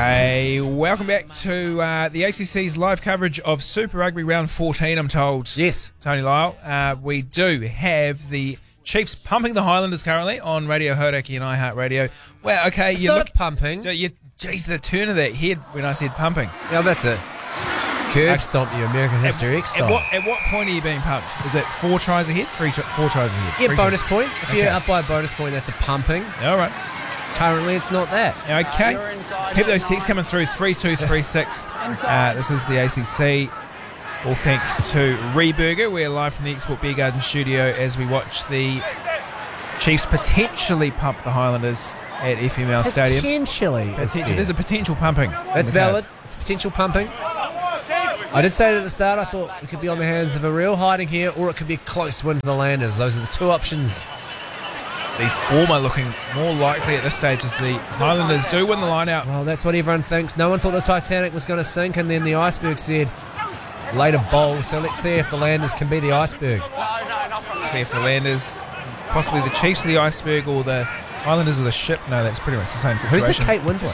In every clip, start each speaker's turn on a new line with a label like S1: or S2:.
S1: Hey, welcome back to the ACC's live coverage of Super Rugby Round 14, I'm told.
S2: Yes.
S1: Tony Lyle. We do have the Chiefs pumping the Highlanders currently on Radio Hodaki and iHeartRadio. Well, okay.
S2: It's not pumping.
S1: Jeez, the turn of that head when I said pumping.
S2: Yeah, that's it. Curb stomp you, American History X style.
S1: At what point are you being pumped? Is it 4 tries ahead? 4 tries ahead?
S2: Yeah, bonus point. If you're up by a bonus point, that's a pumping.
S1: All right.
S2: Currently, it's not that.
S1: Okay. Keep those texts coming through, 3236. This is the ACC. All thanks to Reburger. We're live from the Export Beer Garden studio as we watch the Chiefs potentially pump the Highlanders at FML Stadium.
S2: Potentially.
S1: There's a potential pumping.
S2: That's valid. It's potential pumping. I did say it at the start, I thought we could be on the hands of a real hiding here, or it could be a close win to the Landers. Those are the two options.
S1: The former looking more likely at this stage as the Highlanders do win the line out.
S2: Well, that's what everyone thinks. No one thought the Titanic was going to sink, and then the iceberg said later bowl. So let's see if the Landers can be the iceberg.
S1: See if the Landers, possibly the Chiefs are the iceberg, or the Highlanders are the ship. No, that's pretty much the same situation.
S2: Who's the Kate Winslet?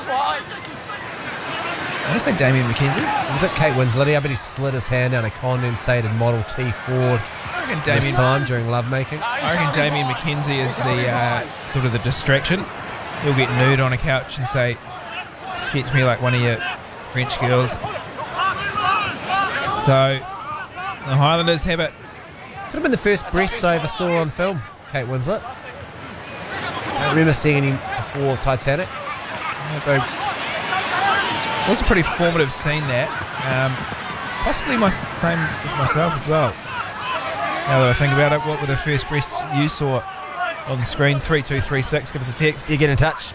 S1: I want to say Damien McKenzie.
S2: It's a bit Kate Winslet. I bet he slid his hand down a condensated Model T Ford this time during lovemaking.
S1: I reckon Damien McKenzie is the sort of the distraction. He'll get nude on a couch and say, sketch me like one of your French girls. So the Highlanders have it.
S2: Could have been the first breasts I ever saw on film, Kate Winslet. I don't remember seeing him before Titanic.
S1: It was a pretty formative scene, that. Possibly same with myself as well. Now that I think about it, what were the first breasts you saw on the screen? 3236, give us a text.
S2: You get in touch.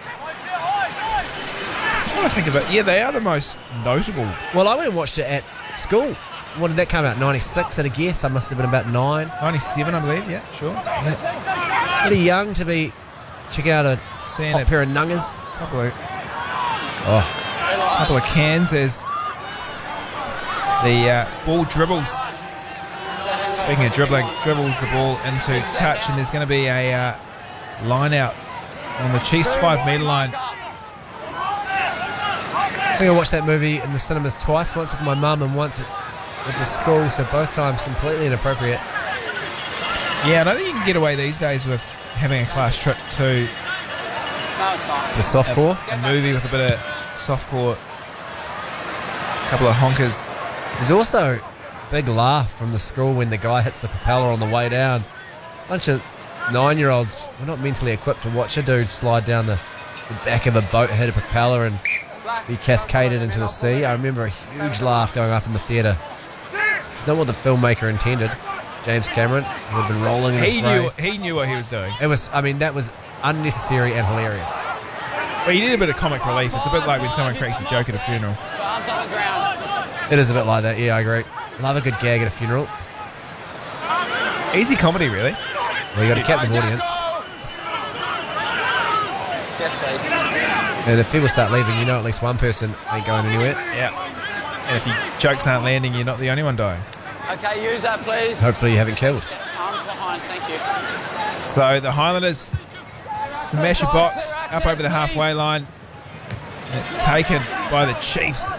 S1: I'm trying to think about it. Yeah, they are the most notable.
S2: Well, I went and watched it at school. What did that come out? 96 at a guess. I must have been about 9.
S1: 97, I believe, yeah, sure.
S2: Yeah. Pretty young to be checking out a hot pair of nungas.
S1: Couple of cans as the ball dribbles. Speaking of dribbling, dribbles the ball into touch, and there's going to be a line out on the Chiefs 5 metre line.
S2: I think I watched that movie in the cinemas twice, once with my mum and once at the school, so both times completely inappropriate.
S1: Yeah, I don't think you can get away these days with having a class trip to
S2: the softcore.
S1: A movie with a bit of softcore, a couple of honkers.
S2: There's also a big laugh from the school when the guy hits the propeller on the way down. A bunch of 9-year-olds were not mentally equipped to watch a dude slide down the back of a boat, hit a propeller and be cascaded into the sea. I remember a huge laugh going up in the theatre. It's not what the filmmaker intended. James Cameron, who had been rolling in his grave.
S1: He knew what he was doing.
S2: That was unnecessary and hilarious.
S1: Well, you need a bit of comic relief. It's a bit like when someone cracks a joke at a funeral.
S2: It is a bit like that, yeah, I agree. Love a good gag at a funeral.
S1: Easy comedy, really.
S2: Well, you got a captive audience.
S3: Yes, please.
S2: And if people start leaving, you know at least one person ain't going anywhere.
S1: Yeah. And if your jokes aren't landing, you're not the only one dying.
S3: Okay, use that, please.
S2: Hopefully you haven't killed.
S3: Arms behind, thank you.
S1: So the Highlanders smash a box up over the halfway line. And it's taken by the Chiefs.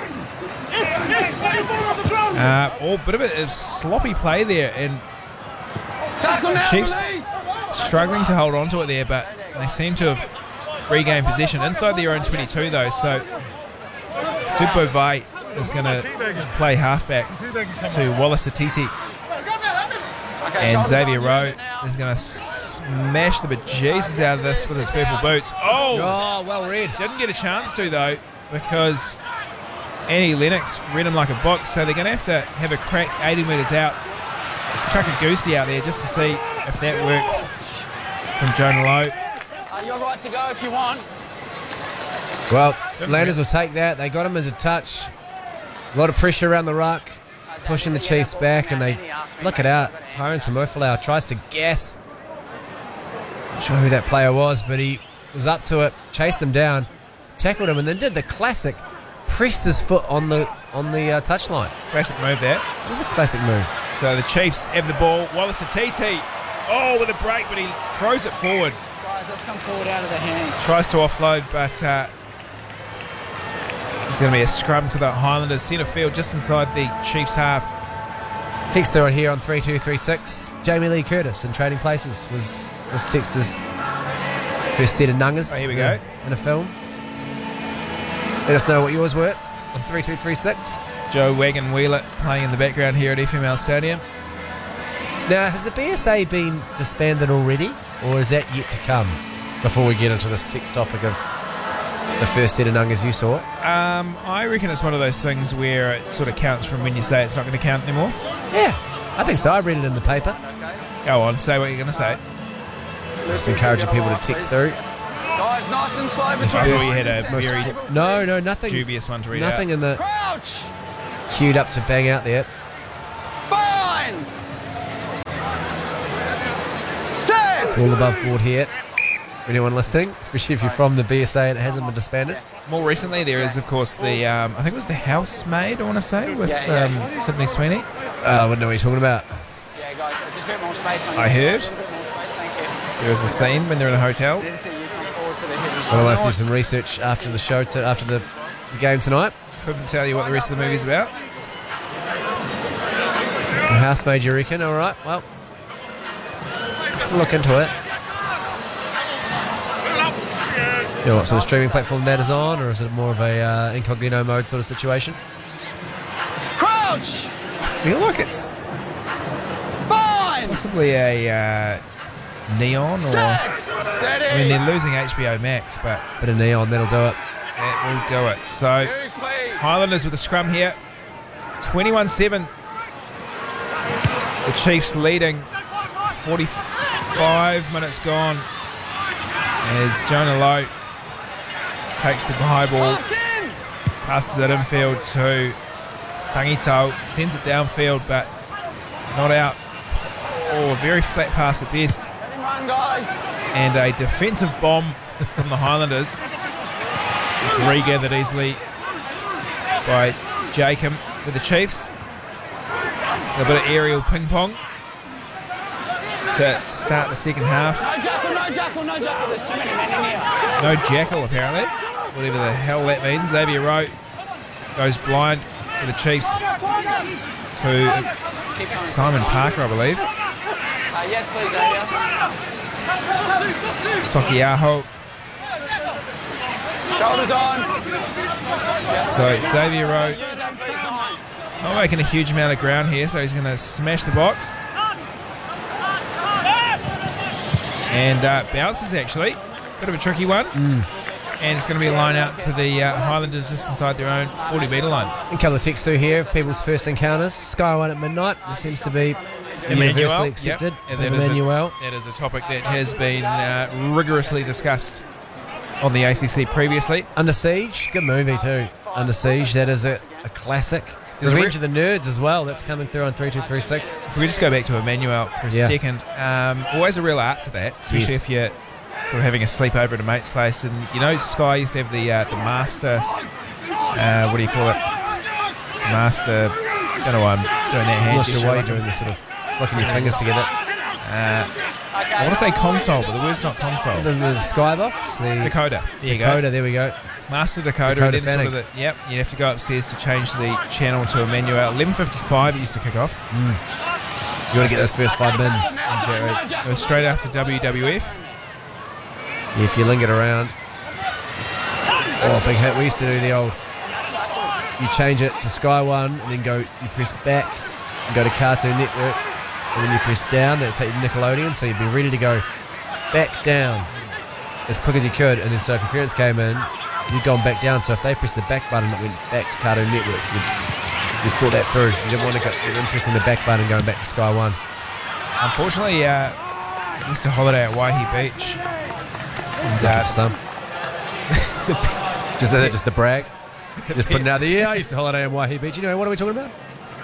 S1: Bit of a sloppy play there, and the Chiefs struggling to hold on to it there, but they seem to have regained possession inside their own 22 though. So Tupou is going to play halfback to Wallace Atisi, and Xavier Rowe is going to smash the bejesus out of this with his purple boots. Oh,
S2: well read.
S1: Didn't get a chance to though, because Andy Lennox read him like a book, so they're going to have a crack 80 metres out, chuck a goosey out there just to see if that works from Jonah Lowe.
S3: You're right to go if you want.
S2: Well, Landers will take that. They got him into touch. A lot of pressure around the ruck, pushing the Chiefs back, and they flick it out. Hiron Tamufalau tries to gas. Not sure who that player was, but he was up to it, chased him down, tackled him, and then did the classic, pressed his foot on the touchline.
S1: Classic move that.
S2: It was a classic move.
S1: So the Chiefs have the ball. Wallace Atiti, with a break, but he throws it forward.
S3: Guys, let's come forward out of the hands.
S1: Tries to offload, but It's going to be a scrum to the Highlanders centre field, just inside the Chiefs half.
S2: Text on here on 3236. Jamie Lee Curtis in Trading Places was this texter's first set of nungas.
S1: Oh, here we go.
S2: In a film. Let us know what yours were on 3236.
S1: Joe Wagon Wheeler playing in the background here at FML Stadium.
S2: Now, has the BSA been disbanded already, or is that yet to come before we get into this text topic of the first set of nungas you saw?
S1: I reckon it's one of those things where it sort of counts from when you say it's not going to count anymore.
S2: Yeah, I think so. I read it in the paper.
S1: Go on, say what you're going to say.
S2: Just encouraging people to text through.
S3: Guys, nice and slow
S1: I
S3: between
S1: thought you
S3: us.
S1: had a very
S2: No, nothing.
S1: dubious one to read
S2: Nothing
S1: out.
S2: in the
S3: Crouch!
S2: queued up to bang out there.
S3: Fine! Sit!
S2: All above board here. For anyone listening, especially if you're from the BSA and it hasn't been disbanded.
S1: More recently, there is, of course, the I think it was the Housemaid, I want to say, with Sydney Sweeney.
S2: I wouldn't know what you're talking about.
S3: Yeah, guys, just a bit more space on
S1: I
S3: you.
S1: heard.
S3: A little bit more space, thank you.
S1: There was a scene when they're in a hotel.
S3: Didn't see you come forward for the hit.
S2: Well, I'll have to do some research after the show, after the game tonight.
S1: Couldn't tell you what the rest of the movie's about.
S2: The Housemaid, you reckon? All right, well, let's look into it. You know what sort of streaming platform that is on, or is it more of a incognito mode sort of situation?
S3: Crouch!
S1: I feel like it's
S3: Fine!
S1: possibly a Neon, or
S3: Sit! Steady!
S1: I mean they're losing HBO Max, but
S2: Bit of neon, that'll do it.
S1: that will do it. So
S3: Use, please.
S1: Highlanders with a scrum here, 21-7. The Chiefs leading, 45 minutes gone, as Jonah Lowe takes the high ball,
S3: Locked in!
S1: passes it infield to Tangito, sends it downfield, but not out. Oh, a very flat pass at best.
S3: Let him run, guys.
S1: And a defensive bomb from the Highlanders. It's regathered easily by Jacob with the Chiefs. So a bit of aerial ping pong to start the second half.
S3: No jackal, no jackal, no jackal. There's too many men in here.
S1: No jackal, apparently. Whatever the hell that means. Xavier Rowe goes blind for the Chiefs to
S3: Keep going.
S1: Simon Parker, I believe.
S3: Yes, please, Xavier.
S1: Tokiaho.
S3: Shoulders on.
S1: So Xavier Rowe
S3: Use that, please, 9.
S1: not making a huge amount of ground here, so he's going to smash the box. And bounces, actually. Bit of a tricky one. And it's going to be a line out to the Highlanders just inside their own 40-metre line.
S2: A couple of texts through here of people's first encounters. Sky One at midnight. It seems to be universally accepted.
S1: Yep.
S2: With Emmanuel.
S1: That is a topic that has been rigorously discussed on the ACC previously.
S2: Under Siege, good movie too. Under Siege, that is a classic.
S1: There's
S2: Revenge of the Nerds as well. That's coming through on 3236.
S1: If we just go back to Emmanuel for a second, always a real art to that, especially if you're sort of having a sleepover at a mate's place. And you know, Sky used to have the master, what do you call it? Master, don't know why I'm doing that
S2: I'm
S1: hand
S2: not sure
S1: gesture.
S2: why you're doing this sort of flicking your fingers together.
S1: I want to say console, but the word's not console.
S2: The Skybox, the
S1: Decoder. There you go.
S2: Decoder, there we go.
S1: Master decoder.
S2: Decoder
S1: And then
S2: fanning.
S1: sort of you have to go upstairs to change the channel to Emmanuel. 11:55 it used to kick off.
S2: You want to get those first 5 bins.
S1: Exactly. It was straight after WWF.
S2: Yeah, if you lingered around. Oh, big hit. We used to do the old, you change it to Sky One and then you press back and go to Cartoon Network, and then you press down, that'll take you to Nickelodeon, so you'd be ready to go back down as quick as you could. And then so if your parents came in, you'd gone back down, so if they pressed the back button, it went back to Cartoon Network. You'd thought that through. You didn't want to go pressing the back button and going back to Sky One.
S1: Unfortunately, I used to holiday at Waihi Beach. And
S2: Some. just the brag. Just putting out there. Yeah, I used to holiday in Waihi Beach. You know, what are we talking about?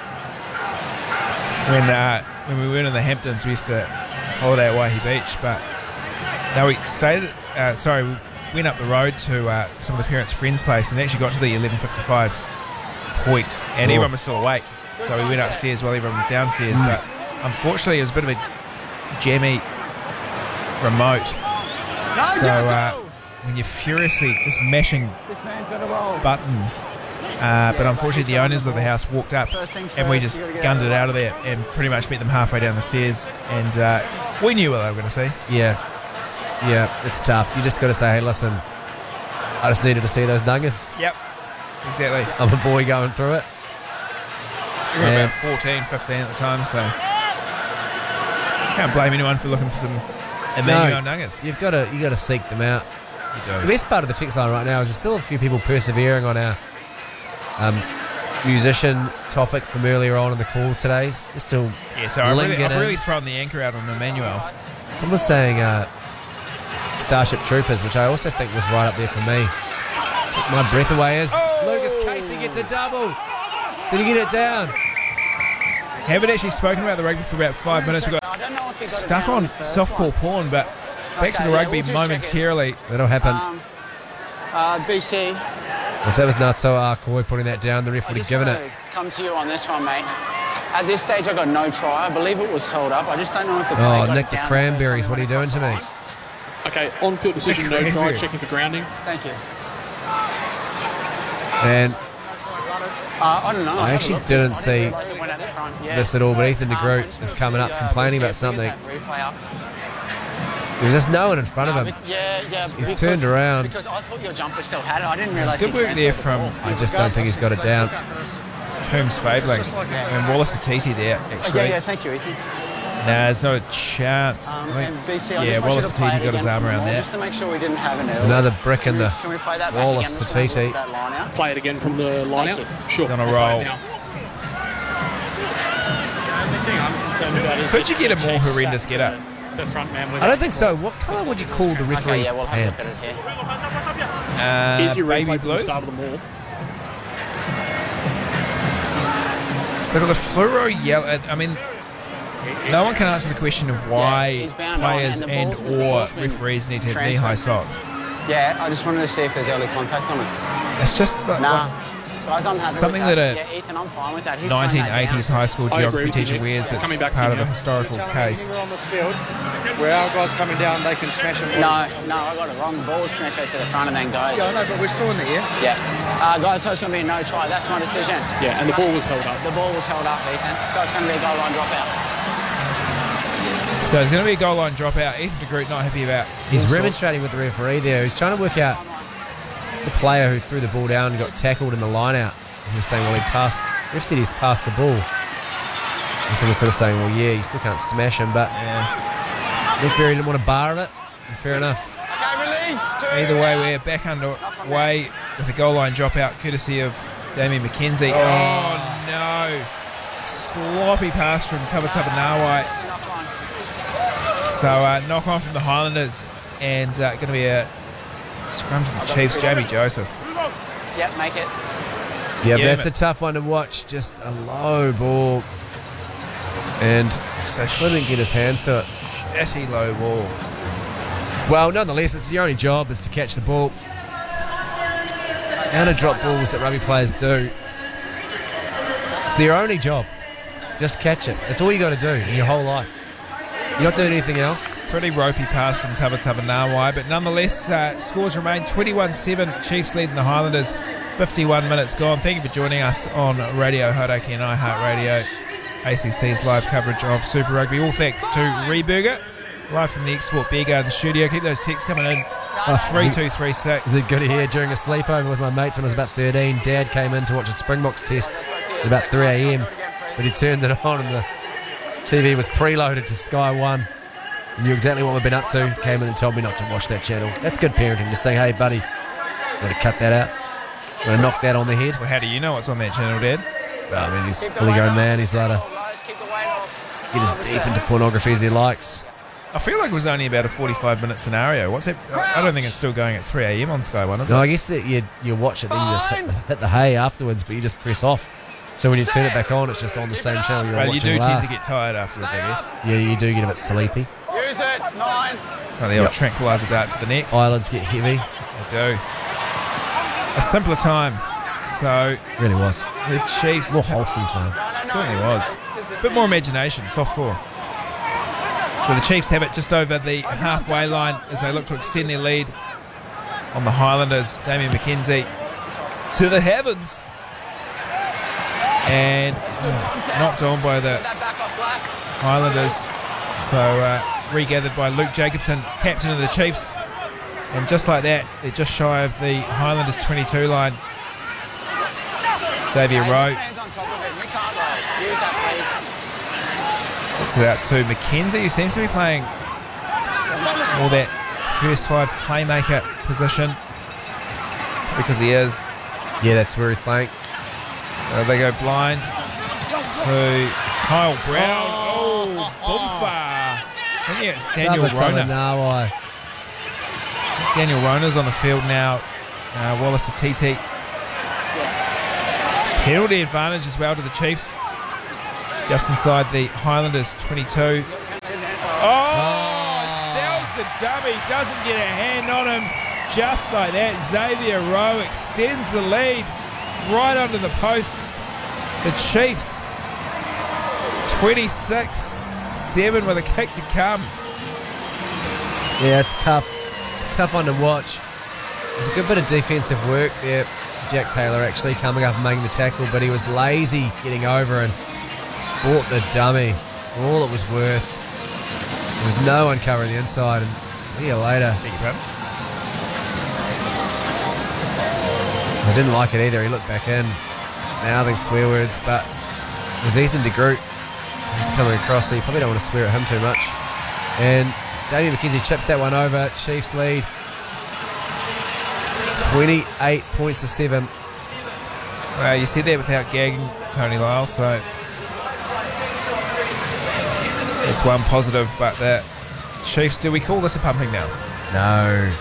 S1: when we went in the Hamptons, we used to holiday at Waihi Beach, but no, we stayed we went up the road to some of the parents' friends' place and actually got to the 11:55 point, and everyone was still awake, so we went upstairs while everyone was downstairs. But unfortunately it was a bit of a jammy remote, so when you're furiously just mashing
S3: This man's got to roll.
S1: buttons. But unfortunately, the owners of the house walked up, and we just gunned it out of there and pretty much met them halfway down the stairs. And we knew what they were going to see.
S2: Yeah, it's tough. You just got to say, hey, listen, I just needed to see those nuggets.
S1: Yep, exactly.
S2: I'm a boy going through it.
S1: We were
S2: Yeah.
S1: about 14, 15 at the time, so can't blame anyone for looking for some Emmanuel nuggets.
S2: You got to seek them out.
S1: You
S2: The
S1: do.
S2: best part of the text line right now is there's still a few people persevering on our musician topic from earlier on in the call today. Just still
S1: Yeah, so I've
S2: lingered in.
S1: really thrown the anchor out on Emmanuel.
S2: Someone's saying Starship Troopers, which I also think was right up there for me. Took my breath away as Lucas Casey gets a double. Did he get it down?
S1: Haven't actually spoken about the rugby for about 5 minutes. We got
S3: I don't know if he got it
S1: stuck
S3: down
S1: on
S3: the first
S1: softcore porn, but back to the
S3: Okay, yeah,
S1: rugby
S3: we'll just check it.
S1: momentarily.
S2: That'll happen.
S3: BC,
S2: If that was Natsoa Arkoi putting that down, the ref
S3: I
S2: would have
S3: just
S2: given
S3: want
S2: it.
S3: to come to you on this one, mate. At this stage, I got no try. I believe it was held up. I just don't know if the player
S2: Oh,
S3: got
S2: Nick
S3: it
S2: the
S3: down
S2: Cranberries,
S3: first
S2: what are you
S3: time
S2: doing to
S3: when
S2: me?
S3: it crossed
S4: Okay, on-field decision, no try,
S1: Cranberries.
S4: checking for grounding.
S3: the line. Thank you.
S2: And
S3: I don't know.
S2: I actually
S3: Look,
S2: didn't
S3: I
S2: see
S3: realise it went out the front. Yeah.
S2: this at all, but Ethan de
S3: I
S2: Groot
S3: just
S2: is
S3: wanted to
S2: coming
S3: see,
S2: up complaining
S3: we'll
S2: about
S3: see if we
S2: something.
S3: get that replay up.
S2: There's just no one in front of him.
S3: Yeah.
S2: He's
S3: because-
S2: turned around.
S3: Because I thought your jumper still had it. I didn't realise.
S1: good
S3: he
S1: work there
S3: transferred the
S1: from
S3: ball.
S2: I just don't think he's got it down.
S1: Holmes Fabling and Wallace Atiti there, actually.
S3: Yeah, thank you, Ethan.
S1: Nah, there's no chance. I think-
S3: And BC, I
S1: yeah,
S3: just want
S1: Wallace
S3: you to play
S1: Atiti
S3: it
S1: got his
S3: again
S1: arm
S3: for
S1: around
S3: more,
S1: there.
S3: just to make sure we didn't have an error.
S2: Another brick in the
S3: Can we play that back
S2: Wallace
S3: again? Just wanna
S2: Atiti.
S3: look at that line out.
S4: Play it again from the line
S3: Thank
S4: out.
S3: you.
S4: Sure.
S1: It's on a roll.
S4: Now. The thing I'm concerned about is
S1: Could you get a more horrendous get up?
S4: the front man with
S2: I don't think so. What colour would you call the
S3: Okay,
S2: referee's
S3: yeah, we'll have a look at
S2: pants?
S3: it here.
S4: Here's your
S1: Baby
S4: replay from
S1: blue.
S4: the start of the maul.
S1: So they've got the fluoro yellow. I mean, no one can answer the question of why
S3: he's bound on,
S1: players
S3: and the
S1: and
S3: ball's been- the
S1: or
S3: ball's been
S1: referees need to have knee-high
S3: transferred.
S1: socks.
S3: Yeah, I just wanted to see if there's early contact on it.
S1: It's just like,
S3: Nah. Guys, I'm happy
S1: Something
S3: with
S1: that a
S3: Yeah, Ethan, I'm fine with that. He's thrown that
S1: 1980s
S3: down.
S1: high school
S4: I agree
S1: geography
S4: with you,
S1: teacher
S4: Nick.
S1: wears that's
S4: Coming back to
S1: part
S4: you
S1: of a
S4: now.
S1: historical case.
S5: Anywhere on the field where our guys coming down, they can smash them.
S3: No, I got it wrong. The ball's transferred to the front and then goes.
S5: Yeah, I know, but we're still in the air.
S3: Yeah. Guys, so it's going to be a no try. That's my decision.
S4: Yeah, and the ball was held up.
S3: The ball was held up, Ethan. So it's going to be a goal line dropout.
S1: So it's going to be a goal line dropout. Ethan de Groot not happy about.
S2: He's
S1: all sorts.
S2: remonstrating with the referee there. He's trying to work out the player who threw the ball down and got tackled in the line out. He was saying, well, he passed. Ref said he's passed the ball. Ethan was sort of saying, well, yeah, you still can't smash him, but
S1: Yeah.
S2: Nick Berry didn't want a bar of it. And fair enough.
S3: Okay, release.
S1: Either way, we're back underway with a goal line dropout courtesy of Damien McKenzie. Oh, no. Sloppy pass from Tabataba Nawai. So knock on from the Highlanders and going to be a scrum to the Chiefs. Jamie Joseph.
S3: Yep, make it.
S2: Yeah,
S1: Yeah,
S2: that's
S1: man.
S2: a tough one to watch. Just a low ball. And
S1: Just a
S2: couldn't get his hands to it.
S1: shitty low ball.
S2: Well, nonetheless, it's your only job is to catch the ball. And to drop balls that rugby players do. It's their only job. Just catch it. That's all you got to do in your whole life. You're not doing anything else.
S1: Pretty ropey pass from Tabataba Nawai, but nonetheless, scores remain 21-7. Chiefs leading the Highlanders. 51 minutes gone. Thank you for joining us on Radio Hauraki and iHeartRadio. ACC's live coverage of Super Rugby. All thanks to Reburger, live from the Export Beer Garden studio. Keep those texts coming in. 3236.
S2: Is it good to hear during a sleepover with my mates when I was about 13? Dad came in to watch a Springboks test at about 3 a.m. But he turned it on and the TV was preloaded to Sky 1. He knew exactly what we'd been up to. Came in and told me not to watch that channel. That's good parenting. Just saying, hey, buddy, I'm going to cut that out. I'm going to knock that on the head.
S1: Well, how do you know what's on that channel, Dad?
S2: Well, I mean, he's a fully grown man. He's allowed to
S3: Keep the weight off.
S2: get as deep into pornography as he likes.
S1: I feel like it was only about a 45-minute scenario. What's it? I don't think it's still going at 3 a.m. on Sky 1, is it?
S2: No, I guess that you watch it, then you just hit the hay afterwards, but you just press off. So when you turn it back on, it's just on the same channel you were
S1: Well,
S2: watching
S1: you do tend
S2: last.
S1: to get tired afterwards, I guess.
S2: Yeah, you do get a bit sleepy.
S3: Use it. It's 9.
S1: So the old tranquilizer dart to the neck.
S2: Eyelids get heavy.
S1: They do. A simpler time. So
S2: Really was.
S1: the Chiefs
S2: More wholesome time.
S1: certainly was. A bit more imagination, softcore. So the Chiefs have it just over the halfway line as they look to extend their lead on the Highlanders. Damien McKenzie to the heavens. And knocked on by the Highlanders. So regathered by Luke Jacobson, captain of the Chiefs. And just like that, they're just shy of the Highlanders 22 line. Xavier Rowe. Puts it out to McKenzie, who seems to be playing all that first 5 playmaker position. Because he is.
S2: Yeah, that's where he's playing.
S1: They go blind to Kyle Brown. Oh, Boomfar. I think it's Daniel Rona. Daniel Rona's on the field now. Wallace Atiti. Penalty advantage as well to the Chiefs. Just inside the Highlanders 22. Oh, sells the dummy. Doesn't get a hand on him. Just like that, Xavier Rowe extends the lead right under the posts. The Chiefs 26-7 with a kick to come.
S2: Yeah, it's tough. It's a tough one to watch. There's a good bit of defensive work there. Jack Taylor actually coming up and making the tackle, but he was lazy getting over and bought the dummy for all it was worth. There was no one covering the inside, and see you later. I didn't like it either. He looked back in, mouthing swear words, but it was Ethan de Groot who's coming across, so you probably don't want to swear at him too much. And Damien McKenzie chips that one over. Chiefs lead 28 points to 7.
S1: Well, you see there without gagging Tony Lyle, so that's one positive. But the Chiefs, do we call this a pumping now?
S2: No.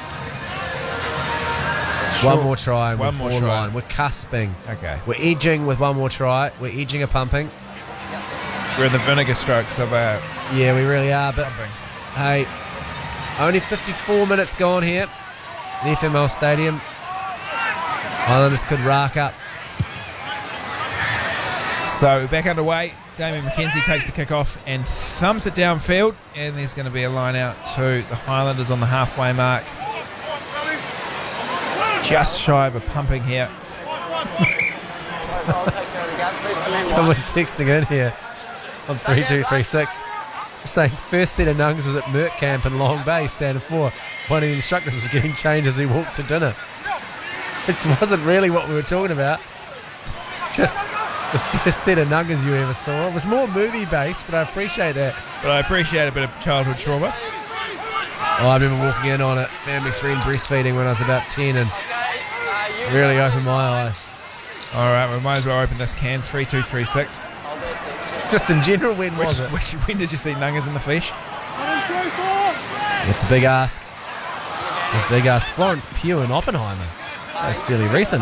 S1: Sure.
S2: One more try.
S1: One more try.
S2: Line. We're cusping.
S1: Okay.
S2: We're edging with one more try. We're edging a pumping.
S1: We're in the vinegar strokes of our
S2: Yeah, we really are. But
S1: pumping.
S2: hey, only 54 minutes gone here at the FML Stadium. Highlanders could rack up.
S1: So back underway. Damien McKenzie takes the kick off and thumps it downfield, and there's going to be a line out to the Highlanders on the halfway mark. Just shy of a pumping here.
S2: Someone texting in here on 3236 saying first set of nungs was at Merck Camp in Long Bay, standing for. One of the instructors was getting changed as he walked to dinner. Which wasn't really what we were talking about. Just the first set of nungas you ever saw. It was more movie based, but I appreciate that.
S1: But I appreciate a bit of childhood trauma.
S2: Oh, I remember walking in on a family friend breastfeeding when I was about 10 and really opened my eyes.
S1: All right, we might as well open this can. 3236.
S2: Just in general, when was it?
S1: When did you see Nungas in the flesh?
S2: It's a big ask. It's a big ask. Florence Pugh and Oppenheimer. That's fairly recent.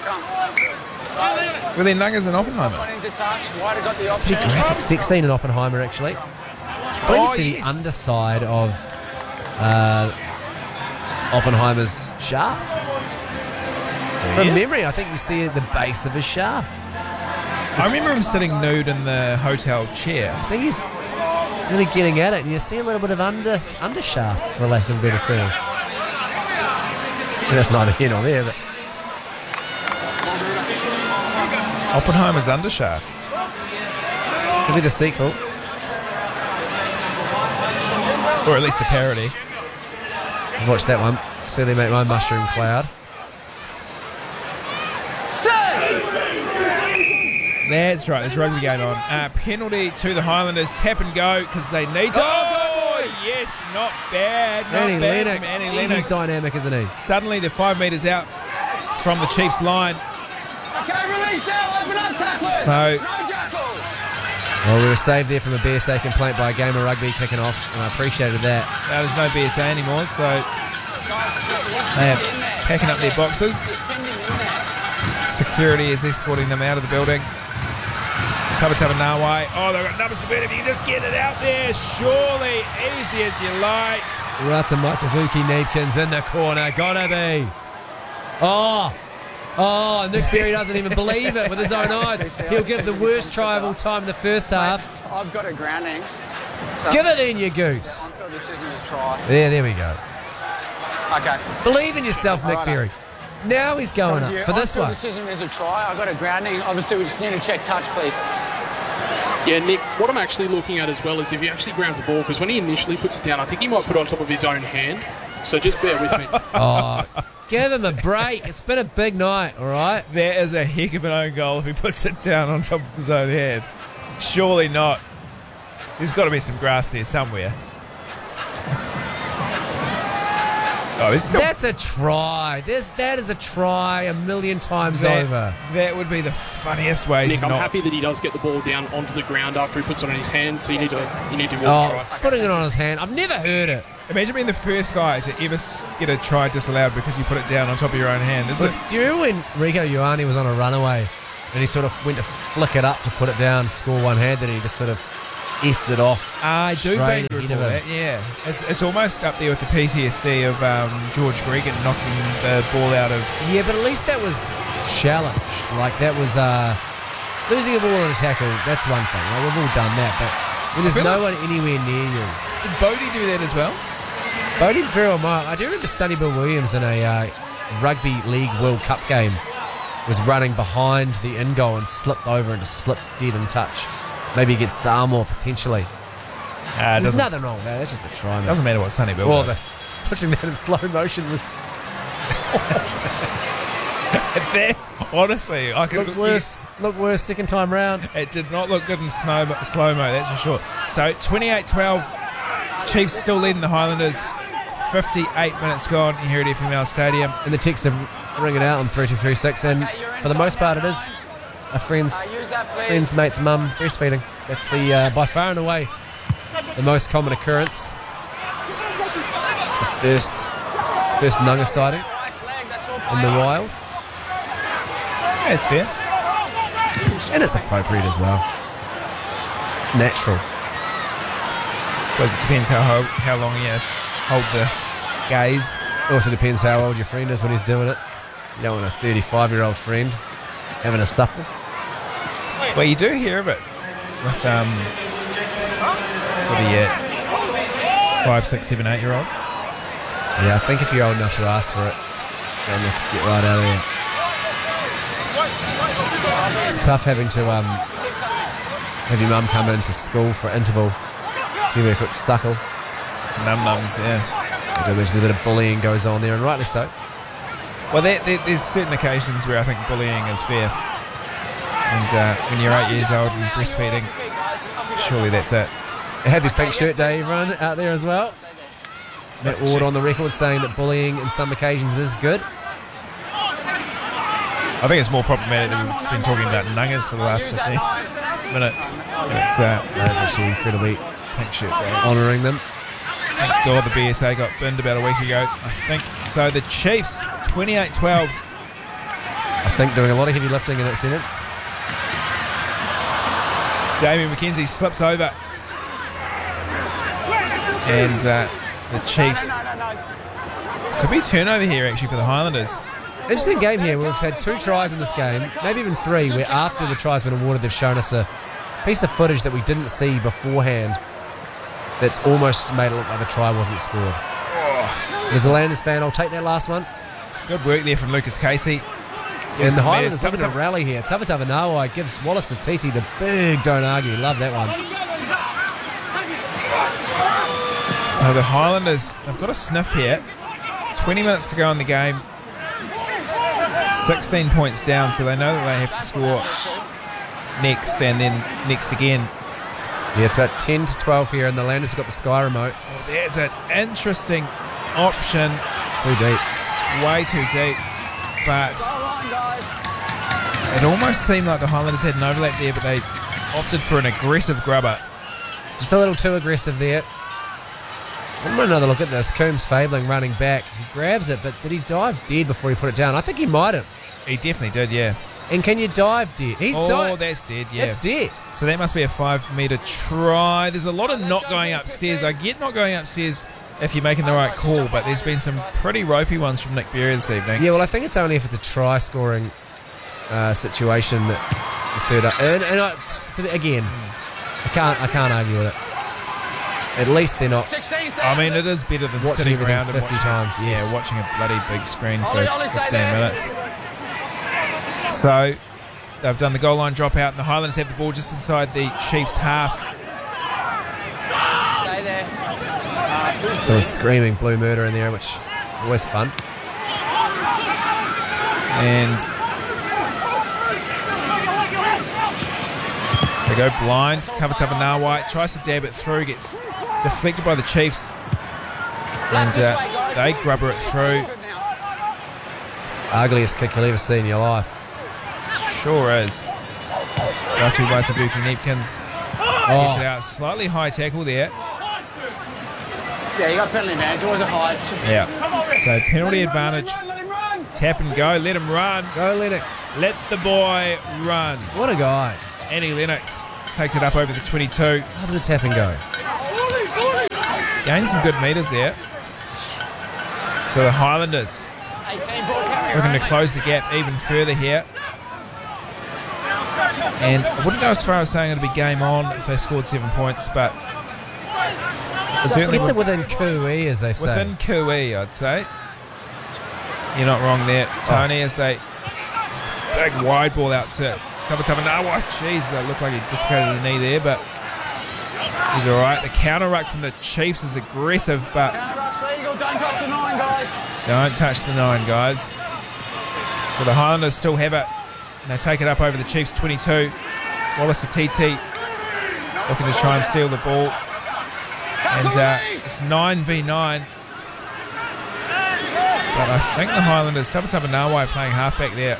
S1: Were there Nungas in Oppenheimer?
S2: It's a pretty graphic sex scene in Oppenheimer, actually. I believe you see the underside of Oppenheimer's shaft. From memory, I think you see the base of his shaft.
S1: I remember him sitting nude in the hotel chair.
S2: I think he's really getting at it, and you see a little bit of undershaft, for lack of a better term. And that's neither here nor there, but
S1: Oppenheimer's undershaft.
S2: could be the sequel.
S1: Or at least the parody.
S2: I've watched that one. Certainly make my mushroom cloud.
S1: That's right, there's rugby going on. Penalty to the Highlanders, tap and go, because they need to... Oh, yes, not bad. Not
S2: Annie
S1: bad
S2: Lennox.
S1: from Annie
S2: Jeez,
S1: Lennox.
S2: he's dynamic, isn't he?
S1: Suddenly they're 5 metres out from the Chiefs' line.
S3: Okay, release now, open up, tacklers.
S1: So-
S3: No jackal.
S2: Well, we were saved there from a BSA complaint by a game of rugby kicking off, and I appreciated that.
S1: Now there's no BSA anymore, so they are packing up their boxes. Security is escorting them out of the building. Tabataba Nawai. Oh, they've got numbers to beat. If you can just get it out there, surely, easy as you like.
S2: Rata Matavuki Napkins in the corner. Gotta be. Oh, Nick Berry doesn't even believe it with his own eyes. He'll give the worst try of all time in the first half.
S3: I've got a grounding. So
S2: Give it in, you goose.
S3: I'm sure this isn't a try.
S2: There we go.
S3: Okay.
S2: Believe in yourself, Nick
S3: Alright,
S2: Berry. Now he's going up for this one.
S3: Decision is a try. I got a grounding. Obviously, we just need to check touch, please.
S4: Yeah, Nick, what I'm actually looking at as well is if he actually grounds the ball, because when he initially puts it down, I think he might put it on top of his own hand. So just bear with me.
S2: Oh, give him a break. It's been a big night, all right?
S1: That is a heck of an own goal if he puts it down on top of his own head. Surely not. There's got to be some grass there somewhere. Oh, this is still,
S2: That's a try. That is a try a million times over.
S1: that would be the funniest way
S4: Nick,
S1: to
S4: I'm
S1: not.
S4: happy that he does get the ball down onto the ground after he puts it on his hand, so you need to walk
S2: Oh,
S4: try.
S2: putting it on his hand. I've never heard it.
S1: Imagine being the first guy to ever get a try disallowed because you put it down on top of your own hand. This is
S2: But do you remember when Rico Ioane was on a runaway and he sort of went to flick it up to put it down, score one-handed, and he just sort of effed it off?
S1: I do
S2: Straight
S1: vaguely
S2: ahead
S1: recall
S2: of
S1: that,
S2: him.
S1: yeah. It's almost up there with the PTSD of George Gregan knocking the ball out of...
S2: Yeah, but at least that was challenged. Like, that was losing a ball in a tackle, that's one thing. Like, we've all done that, but when there's
S1: I feel
S2: no one anywhere near you.
S1: Did Bodie do that as well?
S2: Bodie drew a mile. I do remember Sonny Bill Williams in a Rugby League World Cup game was running behind the in goal and slipped over and just slipped dead in touch. Maybe against Samoa potentially. There's
S1: Doesn't,
S2: nothing wrong with that. That's just a try.
S1: doesn't matter what Sonny Bill
S2: Well,
S1: does.
S2: pushing that in slow motion was
S1: Honestly, I could
S2: look worse. Look worse second time round.
S1: It did not look good in slow-mo, that's for sure. So 28-12, Chiefs still leading the Highlanders. 58 minutes gone here at FML Stadium.
S2: And the texts are ringing out on 3236, and for the most part, it is a friend's mate's mum breastfeeding. That's the by far and away the most common occurrence. The first Nunga sighting in the wild,
S1: That's fair.
S2: and it's appropriate as well. It's natural.
S1: I suppose it depends how long you hold the gaze.
S2: It also depends how old your friend is when he's doing it. You don't want a 35-year-old friend having a supper.
S1: Well, you do hear of it with sort of 5, 6, 7, 8-year-olds.
S2: Yeah, I think if you're old enough to ask for it, you're old enough to get right out of there. It's tough having to have your mum come into school for interval to give her a quick suckle.
S1: Num-nums, yeah.
S2: I do imagine a bit of bullying goes on there, and rightly so.
S1: Well, there's certain occasions where I think bullying is fair. And when you're 8 years old and breastfeeding, surely that's it.
S2: A happy Pink Shirt Day, everyone out there as well. Matt Ward on the record saying that bullying in some occasions is good.
S1: I think it's more problematic that we've been talking about Nungas for the last 15 minutes. And it's
S2: That is actually incredibly
S1: Pink Shirt Day.
S2: honouring them.
S1: Thank God the BSA got binned about a week ago, I think. So the Chiefs, 28-12.
S2: I think doing a lot of heavy lifting in that sentence.
S1: Damien McKenzie slips over. And the Chiefs... Could be turnover here, actually, for the Highlanders.
S2: Interesting game here. We've had 2 tries in this game, maybe even 3, where after the try's been awarded, they've shown us a piece of footage that we didn't see beforehand that's almost made it look like the try wasn't scored. As a Landers fan, I'll take that last one.
S1: It's good work there from Lucas Casey.
S2: And the
S1: some
S2: Highlanders
S1: meters.
S2: looking to rally here. Tavatawa Nawai gives Wallace the TT the big don't argue. Love that one.
S1: So the Highlanders, they've got a sniff here. 20 minutes to go in the game. 16 points down, so they know that they have to score next and then next again.
S2: Yeah, it's about 10 to 12 here, and the Landers have got the Sky remote.
S1: Oh, there's an interesting option.
S2: Too deep.
S1: Way too deep. But it almost seemed like the Highlanders had an overlap there, but they opted for an aggressive grubber.
S2: Just a little too aggressive there. I'm going to another look at this. Coombs Fabling running back. He grabs it, but did he dive dead before he put it down? I think he might have.
S1: He definitely did, yeah.
S2: And can you dive dead? He's dived.
S1: That's dead, yeah.
S2: That's dead.
S1: So that must be a 5-metre try. There's a lot of not going upstairs. I get not going upstairs if you're making the right call, but there's been some pretty ropey ones from Nick Berry this evening.
S2: Yeah, well, I think it's only if it's a try scoring situation that the third. Again, I can't argue with it. At least they're not
S3: 16
S1: I mean, it is better than
S2: watching
S1: sitting
S2: everything
S1: around and
S2: 50
S1: watching,
S2: times. Yes.
S1: yeah, watching a bloody big screen for
S3: Ollie, stay
S1: 15
S3: there.
S1: minutes. So they've done the goal line dropout, and the Highlanders have the ball just inside the Chiefs' half.
S3: Stay there.
S2: Someone's screaming blue murder in there, which is always fun.
S1: And they go blind. Tavatava Nawai tries to dab it through, gets deflected by the Chiefs, and they grubber it through.
S2: Ugliest kick you'll ever see in your life.
S1: Sure is. Ratu by Tabuki Neepkins gets it out. Slightly high tackle there.
S3: Yeah, you got penalty advantage. Always a hide.
S1: Yeah. So penalty advantage.
S3: Let him run.
S1: Tap and go. Let him run.
S2: Go Lennox.
S1: Let the boy run.
S2: What a guy.
S1: Annie Lennox takes it up over the 22.
S2: Loves a tap and go.
S1: Gained some good metres there. So the Highlanders
S3: 18 ball carrier.
S1: looking to close the gap even further here. And I wouldn't go as far as saying it'd be game on if they scored 7 points, but certainly
S2: Gets it within Kui, as they say.
S1: within Kui, I'd say. You're not wrong there, Tony, as they big wide ball out to Tavatava Nawai. Jeez, it looked like he dislocated the knee there, but he's all right. The counter ruck from the Chiefs is aggressive, but
S3: Counter-ruck's legal. Don't touch the 9, guys.
S1: don't touch the 9, guys. So the Highlanders still have it, and they take it up over the Chiefs' 22. Wallace Atiti looking to try and steal the ball. And it's 9v9. But I think the Highlanders, Tavatava Nawai playing halfback there.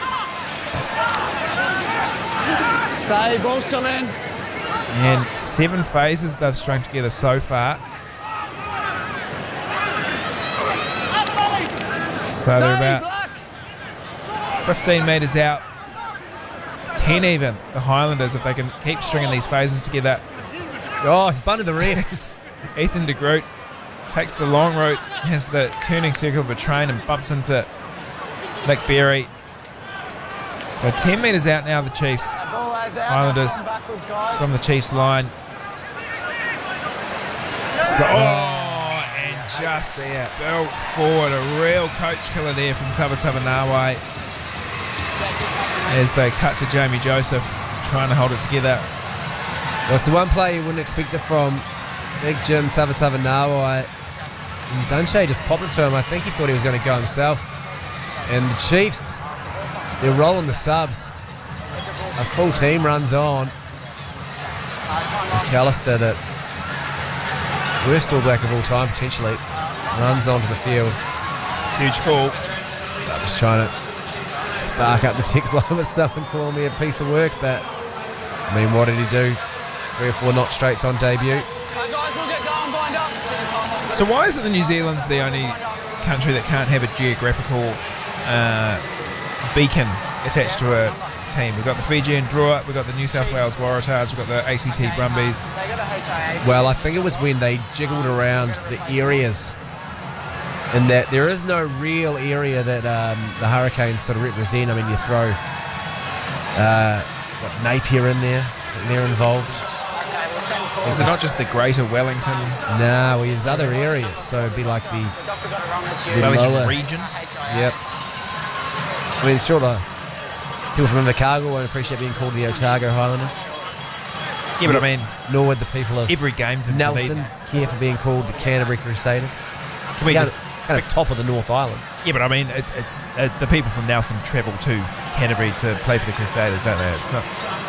S3: Stay. Ball still in.
S1: And 7 phases they've strung together so far. So they're
S3: Stay,
S1: about
S3: Black.
S1: 15 metres out. 10 even, the Highlanders, if they can keep stringing these phases together.
S2: Oh, he's bunted the red.
S1: Ethan de Groot takes the long route, has the turning circle of a train and bumps into Nick Berry. So 10 metres out now, the Chiefs.
S3: Ball has out.
S1: Highlanders
S3: That's going backwards, guys.
S1: from the Chiefs line. And just spilled forward. A real coach killer there from Tavatava Nawai as they cut to Jamie Joseph trying to hold it together.
S2: Well, it's the one player you wouldn't expect it from. Big Jim Tavatava Nawai. And Dunche just popped it to him. I think he thought he was going to go himself. And the Chiefs, they're rolling the subs. A full team runs on. McAllister, the worst All Black of all time, potentially, runs onto the field.
S1: Huge call.
S2: I'm just trying to spark up the text line with someone calling me a piece of work, but I mean, what did he do? 3 or 4 not straights on debut.
S3: Guys, we'll get going. Bind up.
S1: So why is it that New Zealand's the only country that can't have a geographical beacon attached to a team? We've got the Fijian Drua, we've got the New South Wales Waratahs, we've got the ACT Brumbies.
S3: They got a HIA.
S2: Well, I think it was when they jiggled around the areas, and that there is no real area that the Hurricanes sort of represent. I mean, you throw Napier in there, and they're involved.
S1: Is it not just the Greater Wellington
S2: Nah, well, there's other areas, so it'd be like the
S1: Wellington
S2: lower
S1: region?
S2: Yep. I mean, sure, people from Invercargill won't appreciate being called the Otago Highlanders.
S1: Yeah, but I mean,
S2: Nor would the people of
S1: every game's in
S2: Nelson
S1: Dunedin.
S2: care for being called the Canterbury Crusaders.
S1: Can we just?
S2: Kind of top of the North Island.
S1: Yeah, but I mean, it's the people from Nelson travel to Canterbury to play for the Crusaders, don't they? It's not.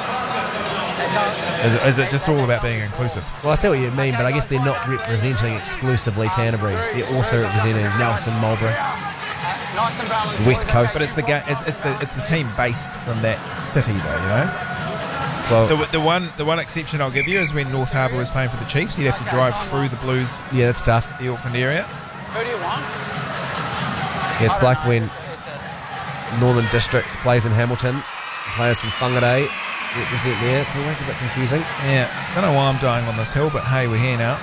S1: Is it just all about being inclusive?
S2: Well, I see what you mean, but I guess they're not representing exclusively Canterbury. They're also representing Nelson, Marlborough,
S3: Nice and balanced.
S2: the West Coast.
S1: But it's the it's the team based from that city, though. You know.
S2: Well,
S1: The one exception I'll give you is when North Harbour was playing for the Chiefs. You'd have to drive through the Blues,
S2: yeah, that's tough.
S1: the Auckland area.
S3: Who do you want?
S2: It's like when Northern Districts plays in Hamilton, players from Whangarei represent there. It's always a bit confusing.
S1: Yeah, don't know why I'm dying on this hill, but hey, we're here now.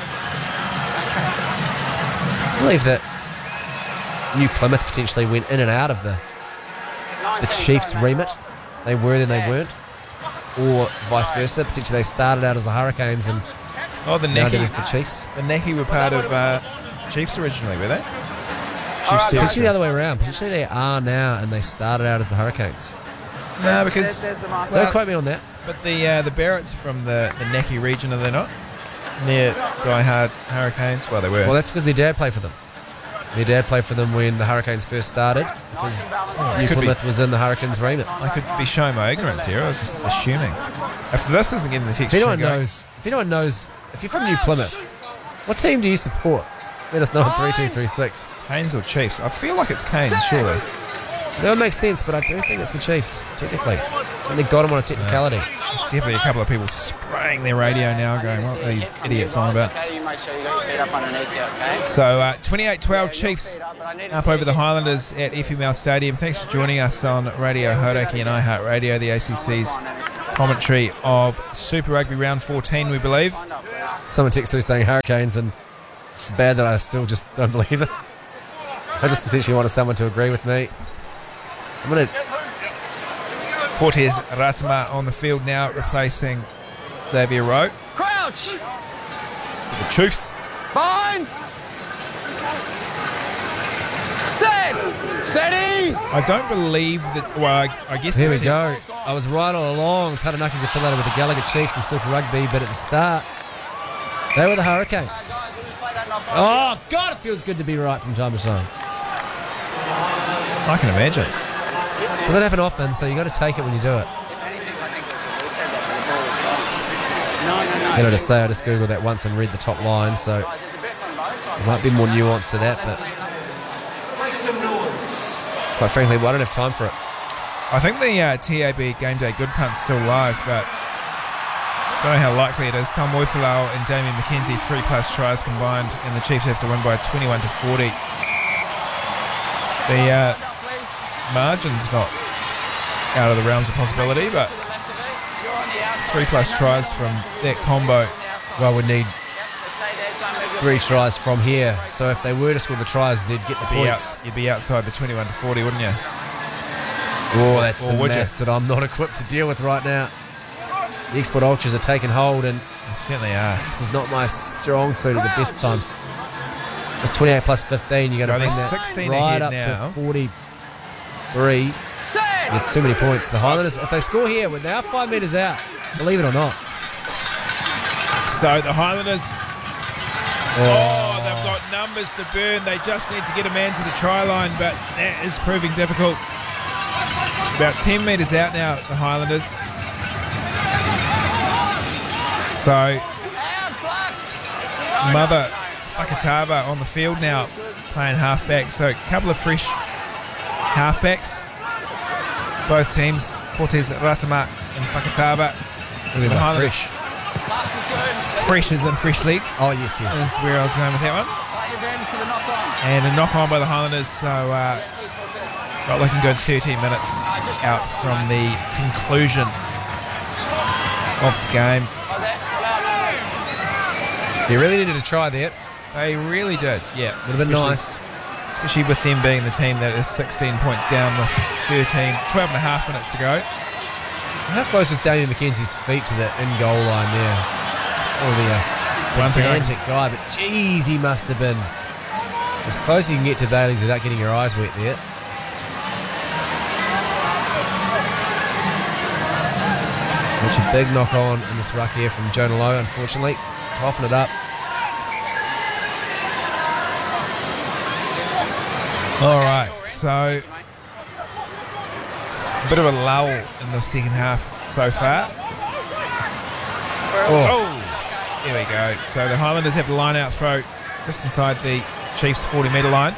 S2: I believe that New Plymouth potentially went in and out of the Chiefs' remit. They were, then they weren't. Or vice versa. Potentially they started out as the Hurricanes and
S1: Oh, the
S2: Now they're
S1: Neki.
S2: with the Chiefs.
S1: The Neki were part of Chiefs originally, were they?
S3: right,
S1: Chiefs
S2: It's actually the
S1: territory.
S2: other way around. Potentially they are now, and they started out as the Hurricanes.
S1: No, because
S3: There's the marker.
S2: Don't quote me on that.
S1: but the Barretts are from the Neki region, are they not? Near diehard Hurricanes. Well, they were.
S2: Well, that's because their dad played for them. Their dad played for them when the Hurricanes first started, because New
S1: could be.
S2: Plymouth was in the Hurricanes remit.
S1: I could be showing my ignorance here. I was just assuming. If this isn't getting the text,
S2: If anyone knows, if you're from New Plymouth, what team do you support? Let us know on 3236.
S1: Canes or Chiefs? I feel like it's Canes, surely.
S2: That would make sense, but I do think it's the Chiefs, technically. And they got them on a technicality.
S1: There's definitely a couple of people spraying their radio now, going, "What are these idiots on about?"
S3: Okay, you make sure you got your feet up underneath you, okay?
S1: So 28-12 Chiefs up over the Highlanders at FML Stadium. Thanks for joining us on Radio Hodaki and iHeartRadio, the ACC's commentary of Super Rugby Round 14, we believe.
S2: Someone texted through saying Hurricanes, and it's bad that I still just don't believe it. I just essentially wanted someone to agree with me. I'm going to...
S1: Cortez Ratama on the field now, replacing Xavier Rowe.
S3: Crouch!
S1: The Chiefs.
S3: Bind! Set! Steady!
S1: I don't believe that. Well, I guess
S2: Here we
S1: that's it.
S2: go. I was right all along. Taranuki's affiliated with the Gallagher Chiefs in Super Rugby, but at the start, they were the Hurricanes. Oh, God, it feels good to be right from time to time.
S1: I can imagine.
S2: Doesn't happen often, so you got to take it when you do it. And I just say I just googled that once and read the top line, so there might be more nuance to that, but quite frankly, I don't have time for it.
S1: I think the TAB Game Day Good Punt's still live, but don't know how likely it is. Tom Woifalau and Damien McKenzie 3+ tries combined, and the Chiefs have to win by 21-40. The margin's not out of the realms of possibility, but 3+ tries from that combo.
S2: Well, we'd need 3 tries from here, so if they were to score the tries, they'd get the points.
S1: You'd be outside the 21-40, wouldn't you?
S2: Oh, that's some
S1: would you?
S2: maths that I'm not equipped to deal with right now. The Export Ultras are taking hold, and
S1: They certainly are.
S2: this is not my strong suit at the best times. It's 28 plus 15. You're going to
S1: They're
S2: bring that
S1: 16
S2: right
S1: ahead
S2: up
S1: now.
S2: to 43. It's too many points. The Highlanders, if they score here, we're now 5 metres out. Believe it or not.
S1: So the Highlanders, they've got numbers to burn. They just need to get a man to the try line, but that is proving difficult. About 10 metres out now, the Highlanders. So Mother Fakatava on the field now, playing halfback. So a couple of fresh halfbacks. Both teams, Cortez Ratama and Fakatava.
S2: What about
S1: Highlanders.
S2: fresh?
S1: Fresh as in fresh legs.
S2: Oh, yes, yes.
S1: Is where I was going with that one. And a knock on by the Highlanders, so not looking good. 13 minutes out from the conclusion of the game.
S2: You really needed to try that.
S1: They really did, yeah.
S2: Would have been nice.
S1: Especially with them being the team that is 16 points down with 12 and a half minutes to go.
S2: How close was Damien McKenzie's feet to that in-goal line there? Oh,
S1: One
S2: the
S1: to go.
S2: gigantic guy, but geez, he must have been as close as you can get to Bailey's without getting your eyes wet there. Which a big knock on in this ruck here from Jonah Lowe, unfortunately. Coughing it up.
S1: All right, so a bit of a lull in the second half so far. Oh, here we go. So the Highlanders have the line out throw just inside the Chiefs' 40-metre line.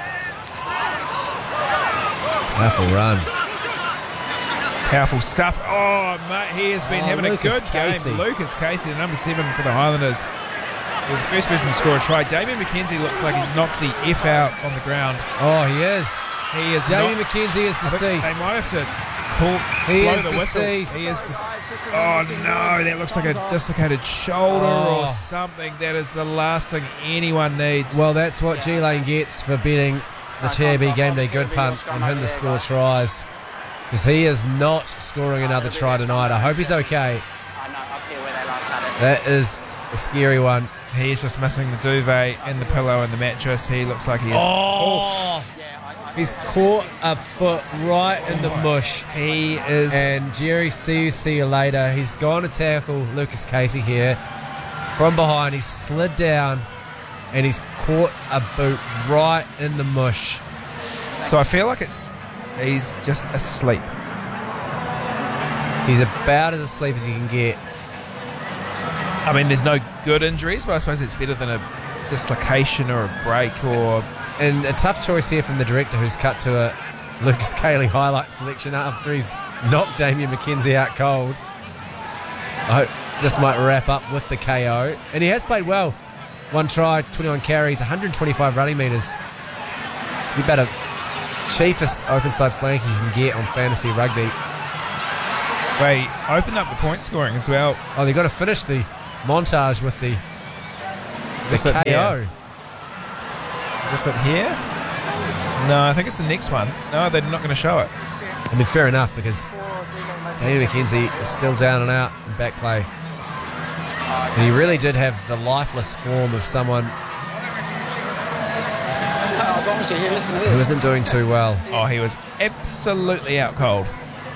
S2: Powerful run.
S1: Powerful stuff. Oh, mate, he has been having
S2: Lucas
S1: a good
S2: Casey.
S1: game. Lucas Casey, the number 7 for the Highlanders. He was the first person to score a try. Damien McKenzie looks like he's knocked the F out on the ground.
S2: Oh, he is.
S1: He is
S2: Damien
S1: not,
S2: McKenzie is
S1: I think
S2: deceased.
S1: They might have to
S2: He
S1: blow
S2: is
S1: the whistle.
S2: deceased.
S1: He is oh no, that looks like a dislocated shoulder
S2: Oh.
S1: or something. That is the last thing anyone needs.
S2: Well, that's what G-Lane gets for betting the TAB Game Day Good Punt on him to score tries. Because he is not scoring another try tonight. I hope he's okay. That is a scary one.
S1: He's just missing the duvet and the pillow and the mattress. He looks like he is.
S2: Oh! He's caught a foot right in the mush.
S1: He is.
S2: And Jerry, see you later. He's gone to tackle Lucas Casey here. From behind, he's slid down and he's caught a boot right in the mush.
S1: So I feel like he's just asleep.
S2: He's about as asleep as you can get.
S1: I mean, there's no good injuries, but I suppose it's better than a dislocation or a break or...
S2: And a tough choice here from the director, who's cut to a Lucas Cayley highlight selection after he's knocked Damian McKenzie out cold. I hope this might wrap up with the KO. And he has played well. 1 try, 21 carries, 125 running metres. Be about the cheapest open side flank you can get on fantasy rugby.
S1: They opened up the point scoring as well.
S2: Oh, they've got to finish the montage with the
S1: this it
S2: KO.
S1: here? Is this it here? No, I think it's the next one. No, they're not going to show it.
S2: I mean, fair enough, because Damian McKenzie is still down and out in back play. And he really did have the lifeless form of someone who isn't doing too well.
S1: Oh, he was absolutely out cold.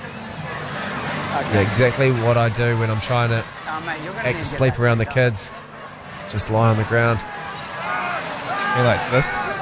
S2: Yeah, exactly what I do when I'm trying to act asleep around the kids. Just lie on the ground.
S1: You're like this.